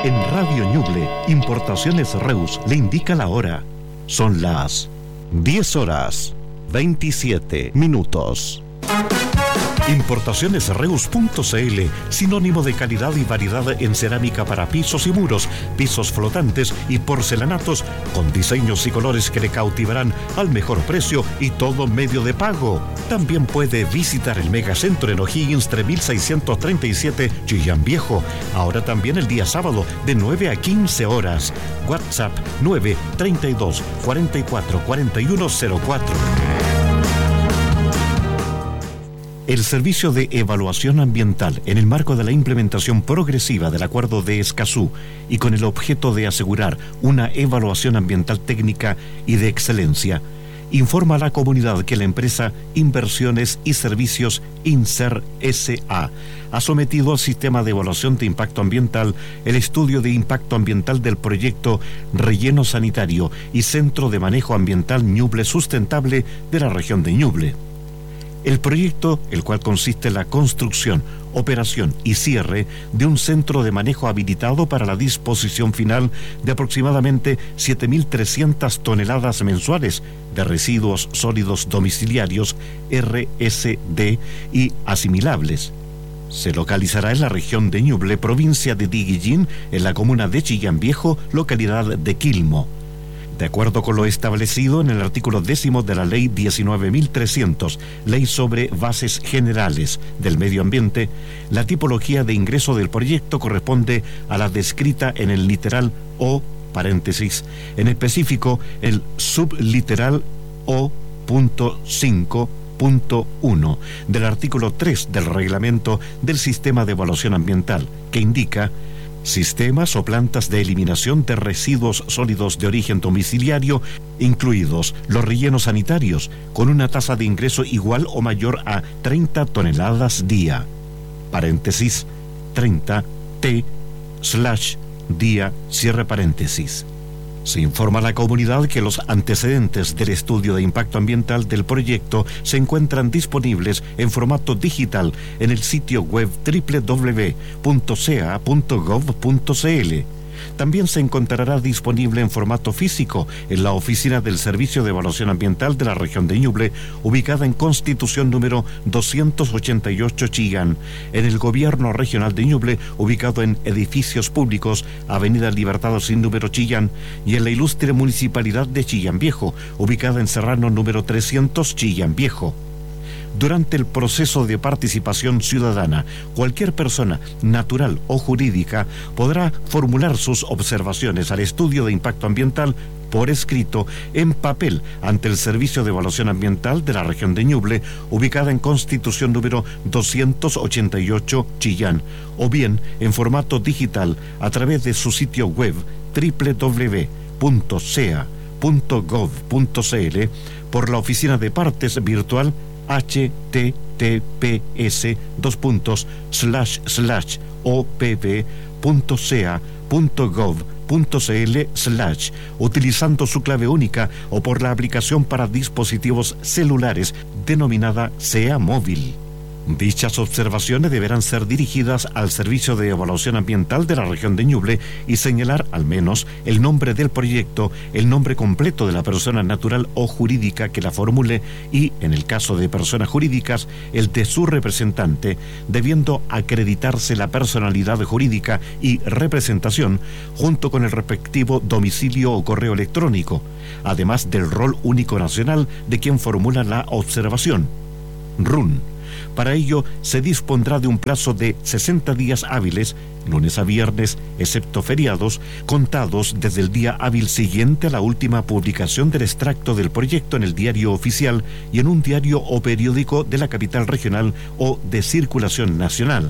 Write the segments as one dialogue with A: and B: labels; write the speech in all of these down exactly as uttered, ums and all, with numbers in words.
A: En Radio Ñuble, Importaciones Reus le indica la hora. Son las diez horas, veintisiete minutos. Importaciones Reus punto c l, sinónimo de calidad y variedad en cerámica para pisos y muros, pisos flotantes y porcelanatos, con diseños y colores que le cautivarán al mejor precio y todo medio de pago. También puede visitar el Megacentro en O'Higgins tres mil seiscientos treinta y siete, Chillán Viejo. Ahora también el día sábado de nueve a quince horas. WhatsApp nueve treinta y dos, cuarenta y cuatro, cuarenta y uno cero cuatro. El Servicio de Evaluación Ambiental, en el marco de la implementación progresiva del Acuerdo de Escazú y con el objeto de asegurar una evaluación ambiental técnica y de excelencia, informa a la comunidad que la empresa Inversiones y Servicios INSER S A ha sometido al Sistema de Evaluación de Impacto Ambiental el estudio de impacto ambiental del proyecto Relleno Sanitario y Centro de Manejo Ambiental Ñuble Sustentable de la región de Ñuble. El proyecto, el cual consiste en la construcción, operación y cierre de un centro de manejo habilitado para la disposición final de aproximadamente siete mil trescientas toneladas mensuales de residuos sólidos domiciliarios, R S D, y asimilables. Se localizará en la región de Ñuble, provincia de Diguillín, en la comuna de Chillán Viejo, localidad de Quilmo. De acuerdo con lo establecido en el artículo décimo de la Ley diecinueve mil trescientos, Ley sobre Bases Generales del Medio Ambiente, la tipología de ingreso del proyecto corresponde a la descrita en el literal O, paréntesis, en específico el subliteral O punto cinco punto uno del artículo tres del Reglamento del Sistema de Evaluación Ambiental, que indica: sistemas o plantas de eliminación de residuos sólidos de origen domiciliario, incluidos los rellenos sanitarios, con una tasa de ingreso igual o mayor a treinta toneladas día. Paréntesis, treinta T slash día, cierre paréntesis. Se informa a la comunidad que los antecedentes del estudio de impacto ambiental del proyecto se encuentran disponibles en formato digital en el sitio web doble u doble u doble u punto c a punto gov punto c l. También se encontrará disponible en formato físico en la oficina del Servicio de Evaluación Ambiental de la región de Ñuble, ubicada en Constitución número doscientos ochenta y ocho Chillán, en el Gobierno Regional de Ñuble, ubicado en Edificios Públicos, Avenida Libertad sin número Chillán, y en la ilustre Municipalidad de Chillán Viejo, ubicada en Serrano número trescientos Chillán Viejo. Durante el proceso de participación ciudadana, cualquier persona natural o jurídica podrá formular sus observaciones al estudio de impacto ambiental por escrito en papel ante el Servicio de Evaluación Ambiental de la región de Ñuble, ubicada en Constitución número doscientos ochenta y ocho Chillán, o bien en formato digital a través de su sitio web doble u doble u doble u punto c a punto gov punto c l, por la oficina de partes virtual h t t p s dos puntos slash slash o p v punto c a punto gov punto c l slash, utilizando su clave única, o por la aplicación para dispositivos celulares denominada C E A Móvil. Dichas observaciones deberán ser dirigidas al Servicio de Evaluación Ambiental de la región de Ñuble y señalar al menos el nombre del proyecto, el nombre completo de la persona natural o jurídica que la formule y, en el caso de personas jurídicas, el de su representante, debiendo acreditarse la personalidad jurídica y representación junto con el respectivo domicilio o correo electrónico, además del rol único nacional de quien formula la observación, R U N. Para ello, se dispondrá de un plazo de sesenta días hábiles, lunes a viernes, excepto feriados, contados desde el día hábil siguiente a la última publicación del extracto del proyecto en el diario oficial y en un diario o periódico de la capital regional o de circulación nacional.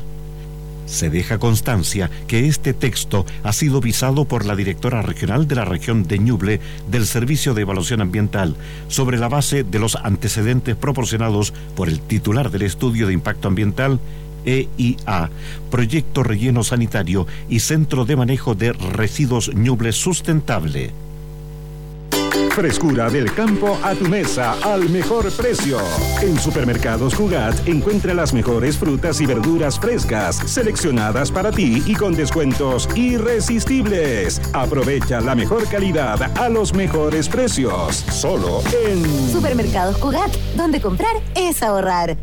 A: Se deja constancia que este texto ha sido visado por la directora regional de la región de Ñuble del Servicio de Evaluación Ambiental, sobre la base de los antecedentes proporcionados por el titular del estudio de impacto ambiental, E I A, Proyecto Relleno Sanitario y Centro de Manejo de Residuos Ñuble Sustentable.
B: Frescura del campo a tu mesa al mejor precio. En Supermercados Cugat encuentra las mejores frutas y verduras frescas, seleccionadas para ti y con descuentos irresistibles. Aprovecha la mejor calidad a los mejores precios. Solo en
C: Supermercados Cugat, donde comprar es ahorrar.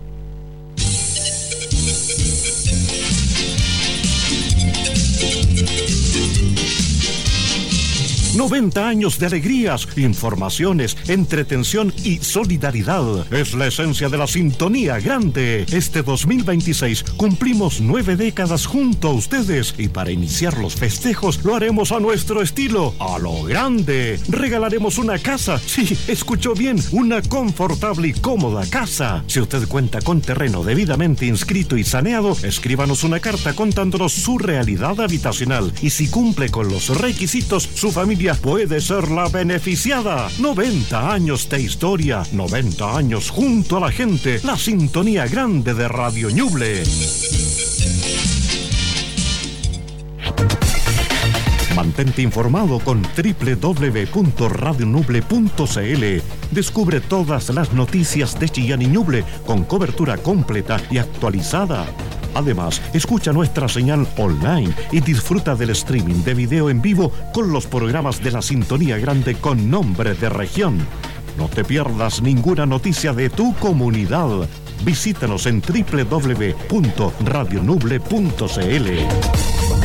A: noventa años de alegrías, informaciones, entretención y solidaridad. Es la esencia de la Sintonía Grande. Este dos mil veintiséis cumplimos nueve décadas junto a ustedes y para iniciar los festejos lo haremos a nuestro estilo, a lo grande. Regalaremos una casa. Sí, escuchó bien, una confortable y cómoda casa. Si usted cuenta con terreno debidamente inscrito y saneado, escríbanos una carta contándonos su realidad habitacional y si cumple con los requisitos, su familia puede ser la beneficiada. noventa años de historia, noventa años junto a la gente, la Sintonía Grande de Radio Ñuble. Mantente informado con doble u doble u doble u punto radio ñuble punto c l. Descubre todas las noticias de Chillán y Ñuble con cobertura completa y actualizada. Además, escucha nuestra señal online y disfruta del streaming de video en vivo con los programas de la Sintonía Grande con nombre de región. No te pierdas ninguna noticia de tu comunidad. Visítanos en doble u doble u doble u punto radio ñuble punto c l.